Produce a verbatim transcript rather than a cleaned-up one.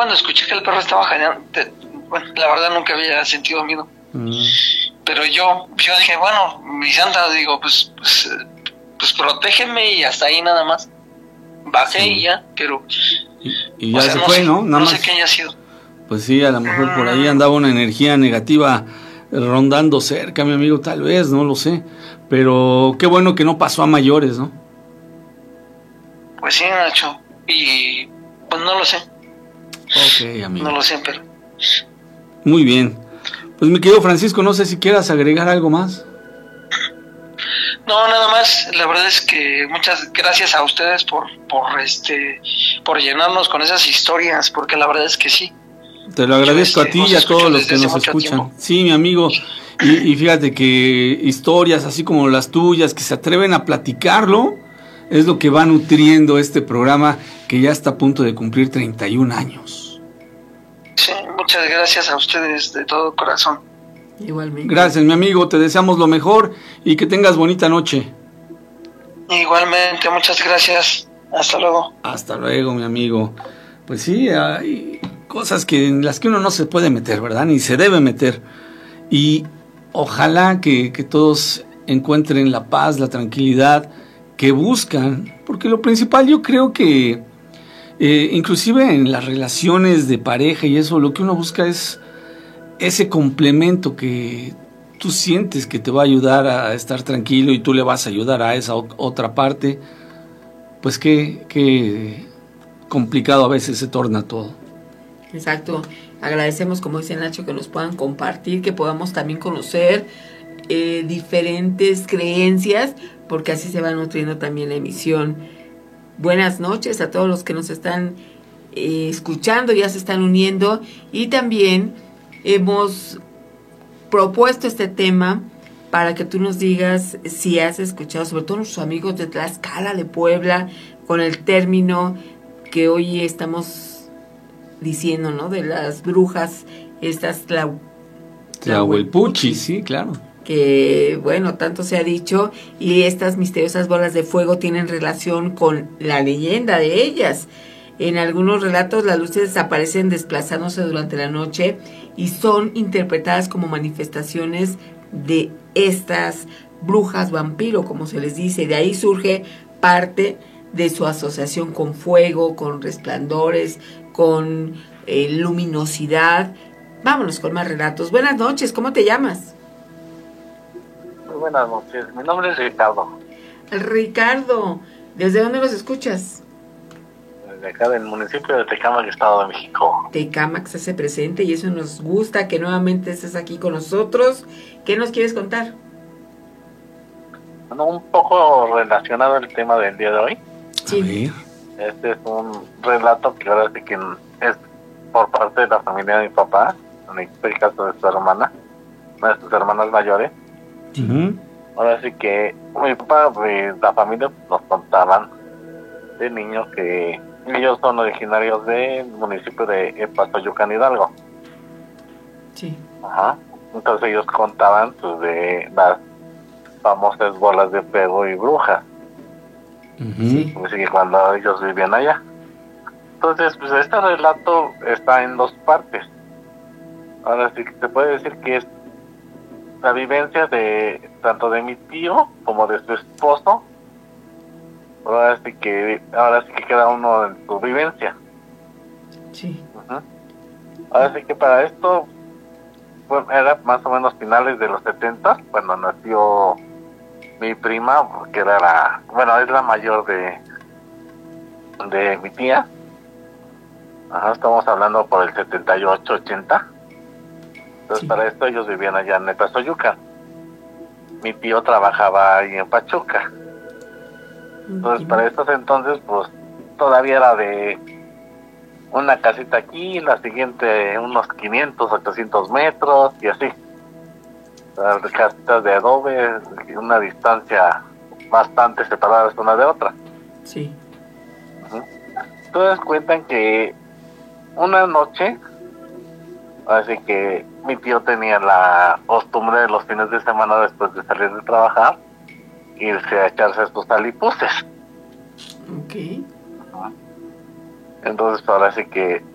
cuando escuché que el perro estaba jadeando, te, bueno, la verdad nunca había sentido miedo. Mm. Pero yo, yo dije, bueno, mi santa, digo, pues, pues, pues protégeme y hasta ahí nada más. Bajé sí. y ya, pero... Y, y ya se sea, fue, no, sé, ¿no? Nada no más. sé qué haya sido. Pues sí, a lo mejor por ahí andaba una energía negativa rondando cerca, mi amigo, tal vez, no lo sé. Pero qué bueno que no pasó a mayores, ¿no? Pues sí, Nacho. Y pues no lo sé. Ok, amigo. No lo sé, pero... Muy bien. Pues mi querido Francisco, no sé si quieras agregar algo más. No, nada más. La verdad es que muchas gracias a ustedes por, por este, por llenarnos con esas historias, porque la verdad es que sí. Te lo agradezco Yo, este, a ti y a todos los que nos escuchan. Tiempo. Sí, mi amigo. Y, y fíjate que historias así como las tuyas, que se atreven a platicarlo, es lo que va nutriendo este programa que ya está a punto de cumplir treinta y un años. Sí, muchas gracias a ustedes de todo corazón. Igualmente. Gracias, mi amigo, te deseamos lo mejor y que tengas bonita noche. Igualmente, muchas gracias. Hasta luego. Hasta luego, mi amigo. Pues sí, hay cosas que en las que uno no se puede meter, ¿verdad? Ni se debe meter. Y ojalá que, que todos encuentren la paz, la tranquilidad que buscan, porque lo principal yo creo que eh, inclusive en las relaciones de pareja y eso, lo que uno busca es ese complemento que tú sientes que te va a ayudar a estar tranquilo y tú le vas a ayudar a esa otra parte. Pues qué, qué complicado a veces se torna todo. Exacto. Agradecemos, como dice Nacho, que nos puedan compartir, que podamos también conocer eh, diferentes creencias, porque así se va nutriendo también la emisión. Buenas noches a todos los que nos están eh, escuchando, ya se están uniendo, y también hemos propuesto este tema para que tú nos digas si has escuchado, sobre todo nuestros amigos de Tlaxcala, de Puebla, con el término que hoy estamos diciendo, ¿no? De las brujas, estas tlau, Tlahuelpuchis, sí, claro. Que, bueno, tanto se ha dicho, y estas misteriosas bolas de fuego tienen relación con la leyenda de ellas. En algunos relatos las luces desaparecen desplazándose durante la noche y son interpretadas como manifestaciones de estas brujas vampiro, como se les dice. De ahí surge parte de su asociación con fuego, con resplandores, con eh, luminosidad. Vámonos con más relatos. Buenas noches, ¿cómo te llamas? Muy buenas noches, mi nombre es Ricardo. Ricardo, ¿desde dónde nos escuchas? De acá del municipio de Tecámac, Estado de México. Tecámac se hace presente y eso nos gusta, que nuevamente estés aquí con nosotros. ¿Qué nos quieres contar? Bueno, un poco relacionado al tema del día de hoy. Sí. Este es un relato que ahora sí que es por parte de la familia de mi papá, en el caso de su hermana, una de sus hermanas mayores. Uh-huh. Ahora sí que mi papá, pues, la familia nos contaban de niños que ellos son originarios del municipio de Pastoyucan, Hidalgo. Sí. Ajá. Entonces ellos contaban pues, de las famosas bolas de fuego y brujas. Uh-huh. Así que cuando ellos vivían allá. Entonces, pues este relato está en dos partes. Ahora sí que se puede decir que es la vivencia de tanto de mi tío como de su esposo. Ahora sí que ahora sí que cada uno en su vivencia. Sí. Uh-huh. Ahora sí que para esto bueno, era más o menos finales de los setenta cuando nació mi prima, que era la, bueno, es la mayor de de mi tía. Ajá, estamos hablando por el setenta y ocho, ochenta. Entonces, sí. Para esto ellos vivían allá en Pastoyucan. Mi tío trabajaba ahí en Pachuca. Entonces, para estos entonces, pues, todavía era de una casita aquí, la siguiente unos quinientos, ochocientos metros, y así. Las casitas de adobe, una distancia bastante separadas una de otra. Sí. Uh-huh. Entonces cuentan que una noche, así que mi tío tenía la costumbre de los fines de semana después de salir de trabajar, irse a echarse sus alipuses. Ok. Uh-huh. Entonces ahora sí que